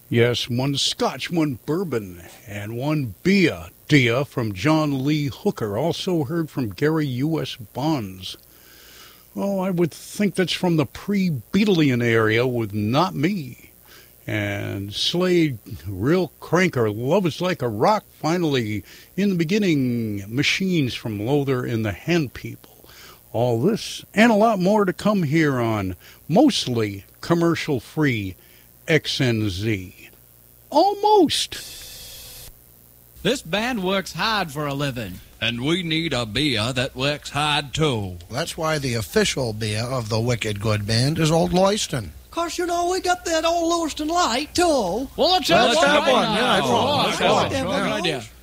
Yes, one Scotch, one bourbon, and one beer. Dia from John Lee Hooker. Also heard from Gary U.S. Bonds. Oh, I would think that's from the pre-Beatleian area with Not Me. And Slade, Real Cranker, Love is Like a Rock. Finally, in the beginning, Machines from Lothar and the Hand People. All this and a lot more to come here on mostly commercial-free XNZ. Almost. This band works hard for a living, and we need a beer that works hard too. That's why the official beer of the Wicked Good Band is Old Lewiston. Of course, you know, we got that Old Lewiston Light, too. Well, let's have one. Yeah, Let's have one. Good idea.